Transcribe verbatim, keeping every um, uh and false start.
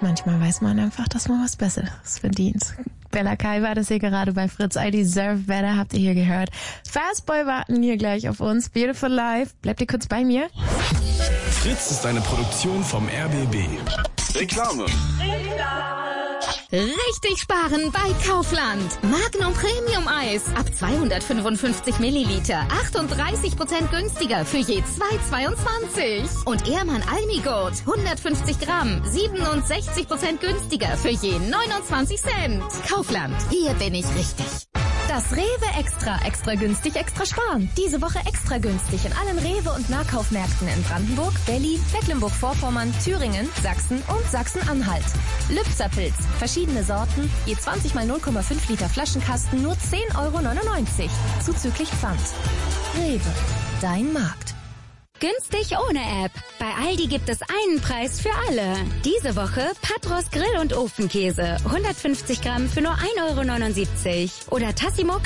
manchmal weiß man einfach, dass man was Besseres verdient. Bella Kai war das hier gerade bei Fritz. I Deserve Better, habt ihr hier gehört. Fastboy warten hier gleich auf uns. Beautiful Life. Bleibt ihr kurz bei mir? Fritz ist eine Produktion vom R B B. Reklame. Richtig sparen bei Kaufland. Magnum Premium Eis ab zweihundertfünfundfünfzig Milliliter. achtunddreißig Prozent günstiger für je zwei Euro zweiundzwanzig. Und Ehrmann Almigold hundertfünfzig Gramm. siebenundsechzig Prozent günstiger für je neunundzwanzig Cent. Kaufland. Hier bin ich richtig. Das Rewe Extra. Extra günstig, extra sparen. Diese Woche extra günstig in allen Rewe- und Nahkaufmärkten in Brandenburg, Berlin, Mecklenburg-Vorpommern, Thüringen, Sachsen und Sachsen-Anhalt. Lübzerpilz. Verschiedene Sorten. Je zwanzig mal null Komma fünf Liter Flaschenkasten nur zehn Euro neunundneunzig. Zuzüglich Pfand. Rewe. Dein Markt. Günstig ohne App. Bei Aldi gibt es einen Preis für alle. Diese Woche Patros Grill- und Ofenkäse. hundertfünfzig Gramm für nur ein Euro neunundsiebzig. Oder Tassimo